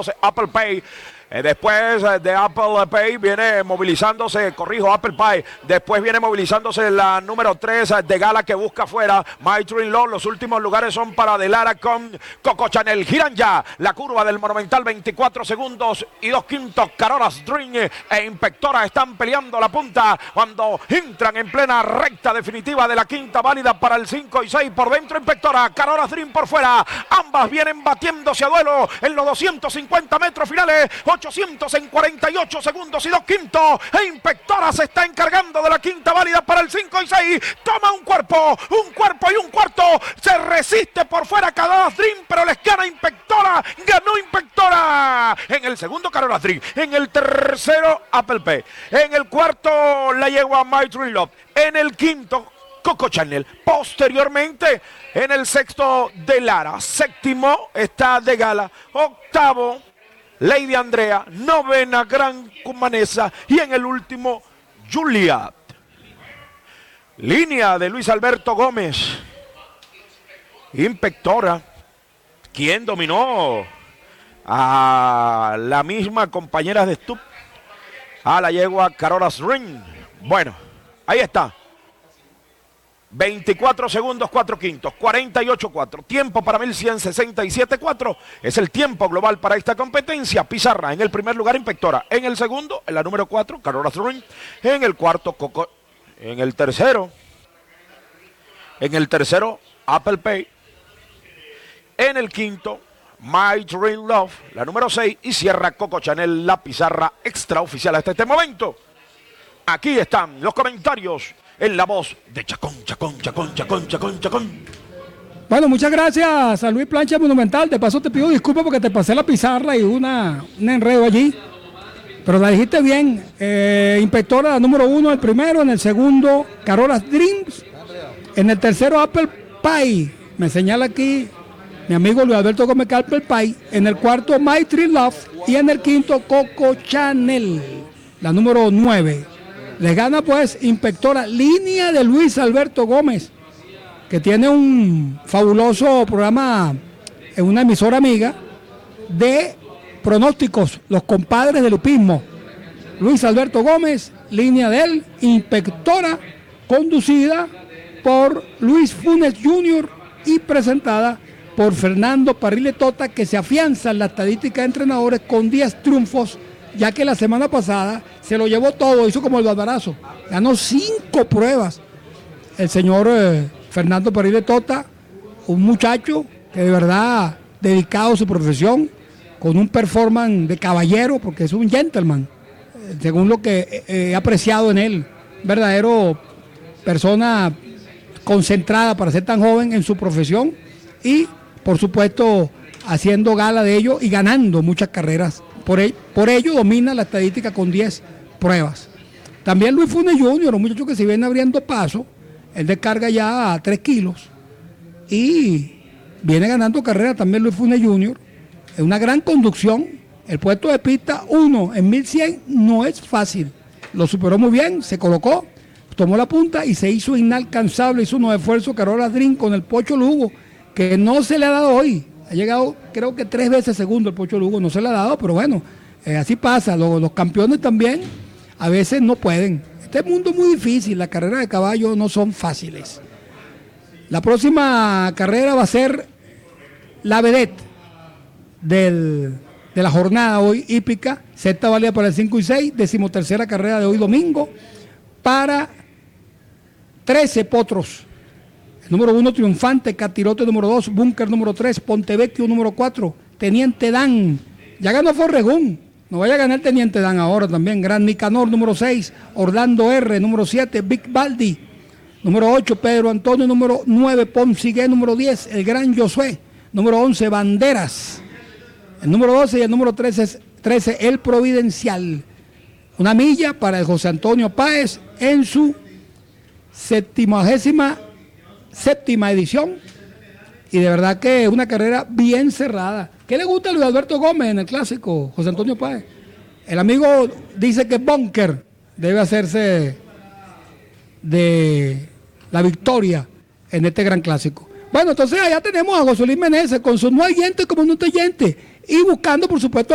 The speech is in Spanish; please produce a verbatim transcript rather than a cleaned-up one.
movilizándose Apple Pay. Eh, después eh, de Apple Pay viene movilizándose, corrijo, Apple Pie. Después viene movilizándose la número tres eh, de Gala que busca afuera. My Dream Love. Los últimos lugares son para Delara con Coco Chanel. Giran ya la curva del Monumental, veinticuatro segundos y dos quintos. Carolas Dream e Inspectora están peleando la punta cuando entran en plena recta definitiva de la quinta válida para el cinco y seis. Por dentro Inspectora, Carolas Dream por fuera. Ambas vienen batiéndose a duelo en los doscientos cincuenta metros finales. ochocientos en cuarenta y ocho segundos y dos quintos. E Inspectora se está encargando de la quinta válida para el cinco y seis. Toma un cuerpo, un cuerpo y un cuarto. Se resiste por fuera Carolas Dream, pero les gana Inspectora. Ganó Inspectora. En el segundo Carolas Dream. En el tercero Apple Pay. En el cuarto la yegua My Dream Love. En el quinto Coco Chanel. Posteriormente en el sexto Delara. Séptimo está De Gala. Octavo Lady Andrea, novena Gran Cumanesa y en el último Juliet. Línea de Luis Alberto Gómez. Inspectora, quien dominó a la misma compañera de Stup, a la yegua Carolas Dream. Bueno, ahí está. veinticuatro segundos, cuatro quintos, cuarenta y ocho cuatro. Tiempo para mil ciento sesenta y siete cuatro. Es el tiempo global para esta competencia. Pizarra en el primer lugar, Inspectora. En el segundo, en la número cuatro, Carolas Dream. En el cuarto, Coco. En el tercero, en el tercero, Apple Pay. En el quinto, My Dream Love, la número seis. Y cierra Coco Chanel, la pizarra extraoficial hasta este momento. Aquí están los comentarios en la voz de Chacón, Chacón, Chacón, Chacón, Chacón, Chacón. Bueno, muchas gracias a Luis Plancha Monumental. De paso te pido disculpas porque te pasé la pizarra y una, un enredo allí. Pero la dijiste bien. Eh, Inspectora número uno, el primero. En el segundo, Carolas Dreams. En el tercero, Apple Pie. Me señala aquí mi amigo Luis Alberto Gómez Apple Pie. En el cuarto, My Dream Love. Y en el quinto, Coco Chanel, la número nueve. Les gana pues Inspectora, línea de Luis Alberto Gómez, que tiene un fabuloso programa en una emisora amiga de pronósticos, los compadres del hipismo. Luis Alberto Gómez, línea de él, Inspectora, conducida por Luis Funes junior y presentada por Fernando Parrile Tota, que se afianza en la estadística de entrenadores con diez triunfos, ya que la semana pasada se lo llevó todo, hizo como el barbarazo, ganó cinco pruebas. El señor eh, Fernando Parrile Tota, un muchacho que de verdad dedicado a su profesión, con un performance de caballero, porque es un gentleman, eh, según lo que he apreciado en él, verdadero persona concentrada para ser tan joven en su profesión y por supuesto haciendo gala de ello y ganando muchas carreras. Por ello, por ello domina la estadística con diez pruebas. También Luis Funes junior, un muchacho que se viene abriendo paso, él descarga ya a tres kilos y viene ganando carrera también Luis Funes junior Es una gran conducción. El puesto de pista uno en mil cien no es fácil. Lo superó muy bien, se colocó, tomó la punta y se hizo inalcanzable. Hizo unos esfuerzos Carolas Dream con el Pocho Lugo, que no se le ha dado hoy. Ha llegado creo que tres veces segundo el Pocho Lugo, no se le ha dado, pero bueno, eh, así pasa. Los, los campeones también a veces no pueden. Este mundo es muy difícil, las carreras de caballo no son fáciles. La próxima carrera va a ser la vedette del, de la jornada hoy hípica, sexta válida para el cinco y seis, decimotercera carrera de hoy domingo, para trece potros. Número uno, Triunfante, Catirote número dos, Búnker número tres, Pontevecchio número cuatro, Teniente Dan. Ya ganó Forregún, no vaya a ganar Teniente Dan ahora también. Gran Nicanor número seis, Orlando R número siete, Big Baldi número ocho, Pedro Antonio número nueve, Poncigue número diez, el Gran Josué número once, Banderas. El número doce y el número trece, trece El Providencial. Una milla para el José Antonio Páez en su septimagésima séptima edición, y de verdad que es una carrera bien cerrada. ¿Qué le gusta a Luis Alberto Gómez en el clásico, José Antonio Páez? El amigo dice que Bunker debe hacerse de la victoria en este gran clásico. Bueno, entonces allá tenemos a José Luis Meneses con su no hay gente como no te oyente, y buscando por supuesto